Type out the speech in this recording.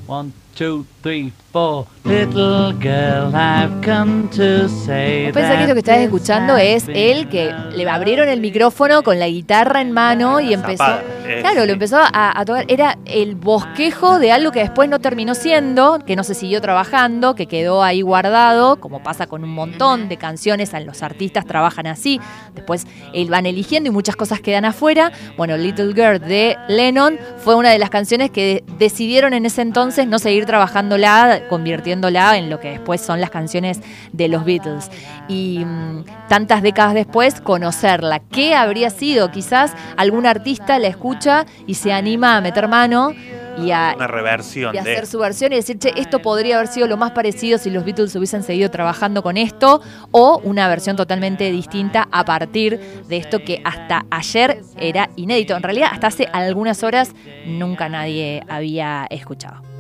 1, 2, 3, 4. Little girl, I've come to say. Pensé que esto que estabas escuchando es él que le abrieron el micrófono con la guitarra en mano y empezó. Claro, lo empezó a tocar. Era el bosquejo de algo que después no terminó siendo, que no se siguió trabajando, que quedó ahí guardado, como pasa con un montón de canciones. Los artistas trabajan así. Después van eligiendo y muchas cosas quedan afuera. Bueno, Little Girl de Lennon fue una de las canciones que decidieron en ese entonces no seguir trabajándola, convirtiéndola en lo que después son las canciones de los Beatles. Y tantas décadas después, conocerla. ¿Qué habría sido? Quizás algún artista la escucha y se anima a meter mano y a una reversión y hacer su versión y decir, che, esto podría haber sido lo más parecido si los Beatles hubiesen seguido trabajando con esto, o una versión totalmente distinta a partir de esto que hasta ayer era inédito. En realidad, hasta hace algunas horas nunca nadie había escuchado.